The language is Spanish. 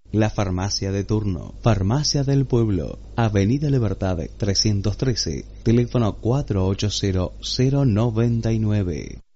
La farmacia de turno, Farmacia del Pueblo, Avenida Libertad 313, teléfono 480-099.